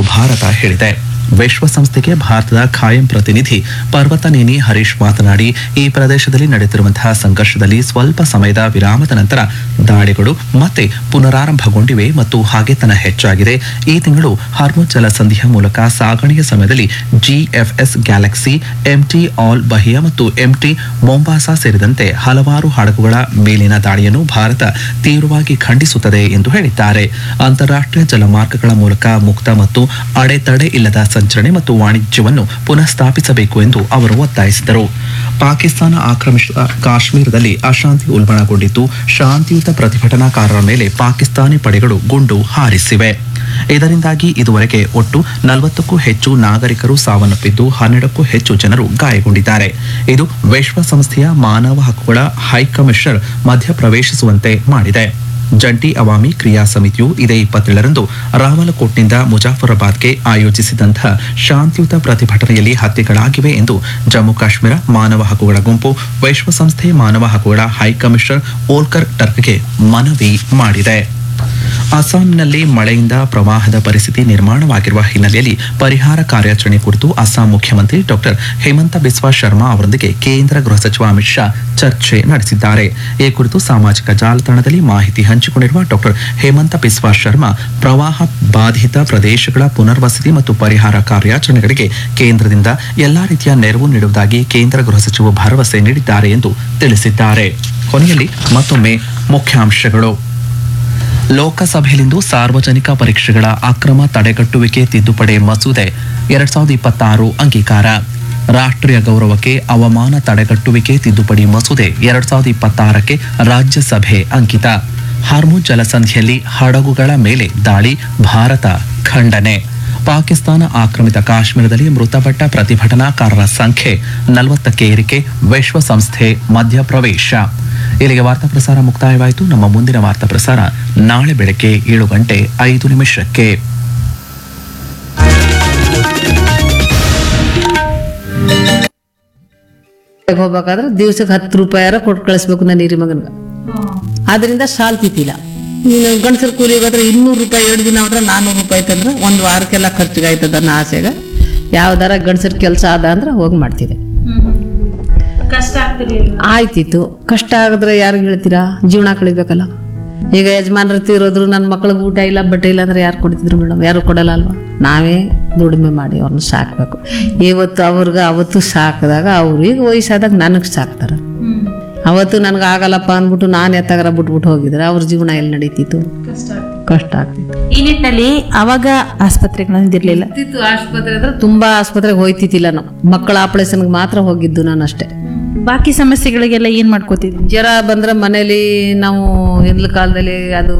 ಎಂದು ಭಾರತ ಹೇಳಿದೆ. ವಿಶ್ವಸಂಸ್ಥೆಗೆ ಭಾರತದ ಖಾಯಂ ಪ್ರತಿನಿಧಿ ಪರ್ವತನೇನಿ ಹರೀಶ್ ಮಾತನಾಡಿ, ಈ ಪ್ರದೇಶದಲ್ಲಿ ನಡೆಯುತ್ತಿರುವಂತಹ ಸಂಘರ್ಷದಲ್ಲಿ ಸ್ವಲ್ಪ ಸಮಯದ ವಿರಾಮದ ನಂತರ ದಾಳಿಗಳು ಮತ್ತೆ ಪುನರಾರಂಭಗೊಂಡಿವೆ ಮತ್ತು ಹಾಗೆತನ ಹೆಚ್ಚಾಗಿದೆ. ಈ ತಿಂಗಳು ಹಾರ್ಮುಜ್ ಜಲಸಂಧಿಯ ಮೂಲಕ ಸಾಗಣೆಯ ಸಮಯದಲ್ಲಿ GFS ಗ್ಯಾಲಕ್ಸಿ, MT ಆಲ್ ಬಹಿಯಾ ಮತ್ತು MT ಮೊಂಬಾಸಾ ಸೇರಿದಂತೆ ಹಲವಾರು ಹಡಗುಗಳ ಮೇಲಿನ ದಾಳಿಯನ್ನು ಭಾರತ ತೀವ್ರವಾಗಿ ಖಂಡಿಸುತ್ತದೆ ಎಂದು ಹೇಳಿದ್ದಾರೆ. ಅಂತಾರಾಷ್ಟ್ರೀಯ ಜಲಮಾರ್ಗಗಳ ಮೂಲಕ ಮುಕ್ತ ಮತ್ತು ಅಡೆತಡೆ ಇಲ್ಲದ ಸಂಚರಣೆ ಮತ್ತು ವಾಣಿಜ್ಯವನ್ನು ಪುನಃ ಸ್ಥಾಪಿಸಬೇಕು ಎಂದು ಅವರು ಒತ್ತಾಯಿಸಿದರು. ಪಾಕಿಸ್ತಾನ ಆಕ್ರಮಿಸಿದ ಕಾಶ್ಮೀರದಲ್ಲಿ ಅಶಾಂತಿ ಉಲ್ಬಣಗೊಂಡಿದ್ದು, ಶಾಂತಿಯುತ ಪ್ರತಿಭಟನಾಕಾರರ ಮೇಲೆ ಪಾಕಿಸ್ತಾನಿ ಪಡೆಗಳು ಗುಂಡು ಹಾರಿಸಿವೆ. ಇದರಿಂದಾಗಿ ಇದುವರೆಗೆ ಒಟ್ಟು 40ಕ್ಕೂ ಹೆಚ್ಚು ನಾಗರಿಕರು ಸಾವನ್ನಪ್ಪಿದ್ದು, 12ಕ್ಕೂ ಹೆಚ್ಚು ಜನರು ಗಾಯಗೊಂಡಿದ್ದಾರೆ. ಇದು ವಿಶ್ವಸಂಸ್ಥೆಯ ಮಾನವ ಹಕ್ಕುಗಳ ಹೈಕಮಿಷನರ್ ಮಧ್ಯಪ್ರವೇಶಿಸುವಂತೆ ಮಾಡಿದೆ. ಜಂಟಿ ಅವಾಮಿ ಕ್ರಿಯಾ ಸಮಿತಿಯು ಇದೇ 27ರಂದು ರಾವಲಕೋಟ್ನಿಂದ ಮುಜಾಫರಾಬಾದ್ಗೆ ಆಯೋಜಿಸಿದಂತಹ ಶಾಂತಿಯುತ ಪ್ರತಿಭಟನೆಯಲ್ಲಿ ಹತ್ಯೆಗಳಾಗಿವೆ ಎಂದು ಜಮ್ಮು ಕಾಶ್ಮೀರ ಮಾನವ ಹಕ್ಕುಗಳ ಗುಂಪು ವಿಶ್ವಸಂಸ್ಥೆ ಮಾನವ ಹಕ್ಕುಗಳ ಹೈಕಮಿಷನರ್ ಓಲ್ಕರ್ ಟರ್ಕ್ಗೆ ಮನವಿ ಮಾಡಿದೆ. ಅಸ್ಸಾಂನಲ್ಲಿ ಮಳೆಯಿಂದ ಪ್ರವಾಹದ ಪರಿಸ್ಥಿತಿ ನಿರ್ಮಾಣವಾಗಿರುವ ಹಿನ್ನೆಲೆಯಲ್ಲಿ ಪರಿಹಾರ ಕಾರ್ಯಾಚರಣೆ ಕುರಿತು ಅಸ್ಸಾಂ ಮುಖ್ಯಮಂತ್ರಿ ಡಾಕ್ಟರ್ ಹೇಮಂತ ಬಿಸ್ವಾ ಶರ್ಮಾ ಅವರೊಂದಿಗೆ ಕೇಂದ್ರ ಗೃಹ ಸಚಿವ ಅಮಿತ್ ಶಾ ಚರ್ಚೆ ನಡೆಸಿದ್ದಾರೆ. ಈ ಕುರಿತು ಸಾಮಾಜಿಕ ಜಾಲತಾಣದಲ್ಲಿ ಮಾಹಿತಿ ಹಂಚಿಕೊಂಡಿರುವ ಡಾಕ್ಟರ್ ಹೇಮಂತ ಬಿಸ್ವಾ ಶರ್ಮಾ, ಪ್ರವಾಹ ಬಾಧಿತ ಪ್ರದೇಶಗಳ ಪುನರ್ವಸತಿ ಮತ್ತು ಪರಿಹಾರ ಕಾರ್ಯಾಚರಣೆಗಳಿಗೆ ಕೇಂದ್ರದಿಂದ ಎಲ್ಲಾ ರೀತಿಯ ನೆರವು ನೀಡುವುದಾಗಿ ಕೇಂದ್ರ ಗೃಹ ಸಚಿವರು ಭರವಸೆ ನೀಡಿದ್ದಾರೆ ಎಂದು ತಿಳಿಸಿದ್ದಾರೆ. ಕೊನೆಯಲ್ಲಿ ಮತ್ತೊಮ್ಮೆ ಮುಖ್ಯಾಂಶಗಳು. ಲೋಕಸಭೆಯಲ್ಲಿಂದು ಸಾರ್ವಜನಿಕ ಪರೀಕ್ಷೆಗಳ ಅಕ್ರಮ ತಡೆಗಟ್ಟುವಿಕೆ ತಿದ್ದುಪಡಿ ಮಸೂದೆ 2026 ಅಂಗೀಕಾರ. ರಾಷ್ಟ್ರೀಯ ಗೌರವಕ್ಕೆ ಅವಮಾನ ತಡೆಗಟ್ಟುವಿಕೆ ತಿದ್ದುಪಡಿ ಮಸೂದೆ 2026ಕ್ಕೆ ರಾಜ್ಯಸಭೆ ಅಂಕಿತ. ಹಾರ್ಮುಜ್ ಜಲಸಂಧಿಯಲ್ಲಿ ಹಡಗುಗಳ ಮೇಲೆ ದಾಳಿ, ಭಾರತ ಖಂಡನೆ. ಪಾಕಿಸ್ತಾನ ಆಕ್ರಮಿತ ಕಾಶ್ಮೀರದಲ್ಲಿ ಮೃತಪಟ್ಟ ಪ್ರತಿಭಟನಾಕಾರರ ಸಂಖ್ಯೆ 40ಕ್ಕೆ ಏರಿಕೆ, ವಿಶ್ವಸಂಸ್ಥೆ ಮಧ್ಯಪ್ರವೇಶ. ಇಲ್ಲಿಗೆ ವಾರ್ತಾ ಪ್ರಸಾರ ಮುಕ್ತಾಯವಾಯಿತು. ನಮ್ಮ ಮುಂದಿನ ವಾರ್ತಾ ಪ್ರಸಾರ ನಾಳೆ ಬೆಳಗ್ಗೆ 7:05. ಹೋಗ್ಬೇಕಾದ್ರೆ ದಿವ್ಸಕ್ಕೆ 10 ರೂಪಾಯಿ ಕೊಟ್ಟು ಕಳಿಸ್ಬೇಕು ನನ್ನ ಹಿರಿ ಮಗನ್ಗ. ಆದ್ರಿಂದ ಸಾಲ್ ತಿತ್ತಿಲ್ಲ. ನೀನು ಗಂಡಸರ ಕೂಲಿ ಹೋದ್ರೆ 200 ರೂಪಾಯಿ 2 ದಿನ ಹೋದ್ರೆ 400 ರೂಪಾಯಿ ತಂದ್ರೆ ಒಂದು ವಾರಕ್ಕೆಲ್ಲ ಖರ್ಚಿಗೆ ಆಯ್ತದ ನನ್ನ ಆಸೆಗ. ಯಾವ್ದಾರ ಗಂಡಸರ ಕೆಲಸ ಆದ ಅಂದ್ರೆ ಹೋಗಿ ಮಾಡ್ತಿದ್ದೆ. ಕಷ್ಟ ಆಗ್ತಿರ್ಲಿಲ್ಲ. ಆಯ್ತಿತ್ತು. ಕಷ್ಟ ಆಗಿದ್ರೆ ಯಾರಿಗೆ ಹೇಳ್ತೀರಾ? ಜೀವನ ಕಳಿಬೇಕಲ್ಲ. ಈಗ ಯಜಮಾನ್ರು ತೀರೋದ್ರು, ನನ್ನ ಮಕ್ಳಿಗೆ ಊಟ ಇಲ್ಲ ಬಟ್ಟೆ ಇಲ್ಲ ಅಂದ್ರೆ ಯಾರು ಕೊಡ್ತಿದ್ರು ಮೇಡಮ್? ಯಾರು ಕೊಡಲ್ಲ ಅಲ್ವಾ? ನಾವೇ ದುಡಿಮೆ ಮಾಡಿ ಅವ್ರನ್ನ ಸಾಕ್ಬೇಕು. ಇವತ್ತು ಅವತ್ತು ಸಾಕಿದಾಗ ಅವ್ರು ಈಗ ವಯಸ್ಸಾದಾಗ ನನಗೆ ಸಾಕ್ತಾರ. ಅವತ್ತು ನನಗೆ ಆಗಲ್ಲಪ್ಪ ಅಂದ್ಬಿಟ್ಟು ನಾನು ಎತ್ತಾಗರ ಬಿಟ್ಬಿಟ್ಟು ಹೋಗಿದ್ರೆ ಅವ್ರ ಜೀವನ ಎಲ್ಲಿ ನಡೀತಿತ್ತು? ಕಷ್ಟ ಆಗ್ತಿತ್ತು. ಈ ನಿಟ್ಟಿನಲ್ಲಿ ಅವಾಗ ಆಸ್ಪತ್ರೆಗಳಿರ್ಲಿಲ್ಲ. ಆಸ್ಪತ್ರೆ ಅಂದ್ರೆ ತುಂಬಾ ಆಸ್ಪತ್ರೆಗೆ ಹೋಯ್ತಿತ್ತಿಲ್ಲ. ನಾವು ಮಕ್ಕಳ ಆಪರೇಷನ್ಗೆ ಮಾತ್ರ ಹೋಗಿದ್ದು ನಾನು ಅಷ್ಟೇ. ಬಾಕಿ ಸಮಸ್ಯೆಗಳಿಗೆಲ್ಲ ಏನ್ ಮಾಡ್ಕೋತಿದ್ವಿ? ಜ್ವರ ಬಂದ್ರೆ ಮನೇಲಿ ನಾವು ಹಿಂದ್ಲ ಕಾಲದಲ್ಲಿ ಅದು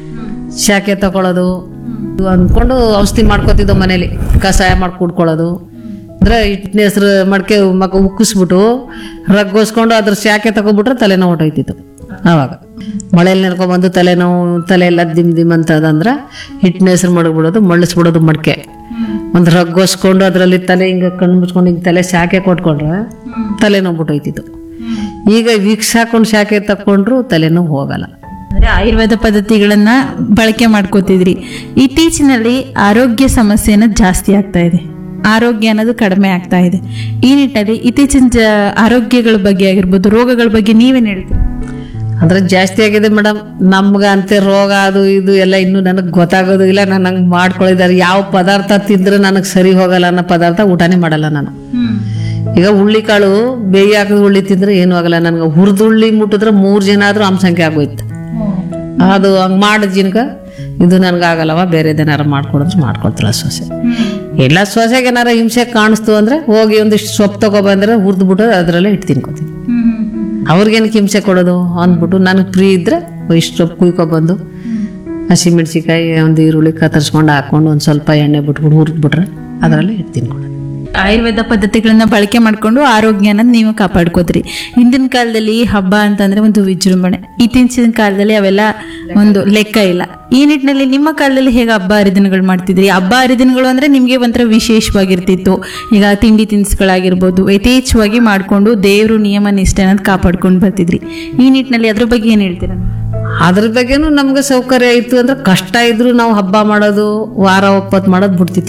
ಶಾಖೆ ತಗೊಳ್ಳೋದು ಅಂದ್ಕೊಂಡು ಔಷಧಿ ಮಾಡ್ಕೋತಿದ್ದೋ. ಮನೇಲಿ ಕಷಾಯ ಮಾಡಿ ಕುಡ್ಕೊಳ್ಳೋದು ಅಂದ್ರೆ ಹಿಟ್ಟಿನ ಹೆಸರು ಮಡಕೆ ಉಕ್ಕಿಸ್ಬಿಟ್ಟು ರಗ್ಗೋಸ್ಕೊಂಡು ಅದ್ರ ಶಾಖೆ ತಗೊಬಿಟ್ರೆ ತಲೆನೋವು ಹೊಟ್ಟೋಯ್ತಿತ್ತು. ಆವಾಗ ಮಳೆಯಲ್ಲಿ ನೆನ್ಕೊಂಡ್ಬಂದು ತಲೆ ಎಲ್ಲ ದಿಮ್ ಅಂತದಂದ್ರೆ ಹಿಟ್ಟಿನ ಹೆಸರು ಮಡಗ್ಬಿಡೋದು, ಮಳ್ಳಿಸ್ಬಿಡೋದು ಮಡಕೆ ಒಂದು ರಗ್ಗೋಸ್ಕೊಂಡು ಅದರಲ್ಲಿ ತಲೆ ಹಿಂಗೆ ಕಣ್ಣು ಮುಚ್ಕೊಂಡು ಹಿಂಗೆ ತಲೆ ಶಾಖೆ ಕೊಟ್ಕೊಂಡ್ರೆ ತಲೆನೋವು ಬಿಟ್ಟೋಯ್ತಿತ್ತು. ಈಗ ವೀಕ್ಸ್ ಹಾಕೊಂಡು ಶಾಖೆ ತಕೊಂಡ್ರು ತಲೆನೋವು ಹೋಗಲ್ಲ. ಅಂದ್ರೆ ಆಯುರ್ವೇದ ಪದ್ಧತಿಗಳನ್ನ ಬಳಕೆ ಮಾಡ್ಕೋತಿದ್ರಿ. ಇತ್ತೀಚಿನಲ್ಲಿ ಆರೋಗ್ಯ ಸಮಸ್ಯೆನ ಜಾಸ್ತಿ ಆಗ್ತಾ ಇದೆ, ಆರೋಗ್ಯ ಅನ್ನೋದು ಕಡಿಮೆ ಆಗ್ತಾ ಇದೆ. ಈ ನಿಟ್ಟಿನಲ್ಲಿ ಇತ್ತೀಚಿನ ಆರೋಗ್ಯಗಳ ಬಗ್ಗೆ ಆಗಿರ್ಬೋದು, ರೋಗಗಳ ಬಗ್ಗೆ ನೀವೇನ್ ಹೇಳ್ತೀರಿ? ಅಂದ್ರೆ ಜಾಸ್ತಿ ಆಗಿದೆ ಮೇಡಮ್. ನಮ್ಗೆ ಅಂತೆ ರೋಗ ಅದು ಇದು ಎಲ್ಲ ಇನ್ನೂ ನನಗೆ ಗೊತ್ತಾಗೋದು ಇಲ್ಲ. ನಾನು ಹಂಗೆ ಮಾಡ್ಕೊಳ್ಳಿದ್ದಾರೆ. ಯಾವ ಪದಾರ್ಥ ತಿಂದ್ರೆ ನನಗೆ ಸರಿ ಹೋಗಲ್ಲ ಅನ್ನೋ ಪದಾರ್ಥ ಊಟನೇ ಮಾಡಲ್ಲ ನಾನು. ಈಗ ಹುಳ್ಳಿ ಕಾಳು ಬೇಯಿ ಹಾಕಿದ ಹುಳ್ಳಿ ತಿಂದ್ರೆ ಏನೂ ಆಗಲ್ಲ ನನಗೆ. ಹುರಿದು ಹುಳ್ಳಿ ಮುಟ್ಟಿದ್ರೆ 3 ಜನ ಆದ್ರೂ ಆಮ್ಸಂಖ್ಯೆ ಆಗೋಯ್ತು. ಅದು ಹಂಗೆ ಮಾಡಿದ ಜಿನಕ ಇದು ನನಗಾಗಲ್ಲವ, ಬೇರೆ ಏನಾರು ಮಾಡ್ಕೊಡಿದ್ರೆ ಮಾಡ್ಕೊಳ್ತಿಲ್ಲ ಸೊಸೆ. ಎಲ್ಲ ಸೊಸೆಗೆ ಏನಾರ ಹಿಂಸೆ ಕಾಣಿಸ್ತು ಅಂದ್ರೆ ಹೋಗಿ ಒಂದಿಷ್ಟು ಸೊಪ್ಪು ತಗೊಬಂದ್ರೆ ಹುರಿದ್ಬಿಟ್ಟು ಅದರಲ್ಲೇ ಇಟ್ಟು ತಿನ್ಕೋತೀನಿ. ಅವ್ರಿಗೇನಕ್ಕೆ ಹಿಂಸೆ ಕೊಡೋದು ಅಂದ್ಬಿಟ್ಟು ನನಗೆ ಫ್ರೀ ಇದ್ರೆ ಇಷ್ಟು ಸೊಪ್ಪು ಕುಯ್ಕೊಬಂದು ಹಸಿಮೆಣ್ಸಿಕಾಯಿ ಒಂದು ಈರುಳ್ಳಿ ಕತ್ತರಿಸ್ಕೊಂಡು ಹಾಕೊಂಡು ಒಂದು ಸ್ವಲ್ಪ ಎಣ್ಣೆ ಬಿಟ್ಬಿಟ್ಟು ಹುರಿದ್ಬಿಟ್ರೆ ಅದರಲ್ಲೇ ಇಟ್ಟು ತಿನ್ಕೊಡೋದು. ಆಯುರ್ವೇದ ಪದ್ಧತಿಗಳನ್ನ ಬಳಕೆ ಮಾಡ್ಕೊಂಡು ಆರೋಗ್ಯನ ನೀವು ಕಾಪಾಡ್ಕೋದ್ರಿ. ಹಿಂದಿನ ಕಾಲದಲ್ಲಿ ಹಬ್ಬ ಅಂತಂದ್ರೆ ಒಂದು ವಿಜೃಂಭಣೆ, ಇತ್ತೀಚಿನ ಕಾಲದಲ್ಲಿ ಅವೆಲ್ಲ ಒಂದು ಲೆಕ್ಕ ಇಲ್ಲ. ಈ ನಿಟ್ಟಿನಲ್ಲಿ ನಿಮ್ಮ ಕಾಲದಲ್ಲಿ ಹೇಗೆ ಹಬ್ಬ ಹರಿದಿನಗಳು ಮಾಡ್ತಿದ್ರಿ? ಹಬ್ಬ ಹರಿದಿನಗಳು ಅಂದ್ರೆ ನಿಮ್ಗೆ ಒಂಥರ ವಿಶೇಷವಾಗಿರ್ತಿತ್ತು. ಈಗ ತಿಂಡಿ ತಿನಿಸುಗಳಾಗಿರ್ಬೋದು ಯಥೇಚ್ಛವಾಗಿ ಮಾಡ್ಕೊಂಡು ದೇವ್ರು ನಿಯಮ ನಿಷ್ಠೆ ಅನ್ನೋದು ಕಾಪಾಡ್ಕೊಂಡು ಬರ್ತಿದ್ರಿ. ಈ ನಿಟ್ಟಿನಲ್ಲಿ ಅದ್ರ ಬಗ್ಗೆ ಏನ್ ಹೇಳ್ತೀರಾ? ಅದ್ರ ಬಗ್ಗೆನೂ ನಮ್ಗೆ ಸೌಕರ್ಯ ಇತ್ತು ಅಂದ್ರೆ ಕಷ್ಟ ಇದ್ರು ನಾವು ಹಬ್ಬ ಮಾಡೋದು ವಾರ ಒಪ್ಪತ್ತು ಮಾಡೋದು ಬಿಡ್ತಿತ್ತು.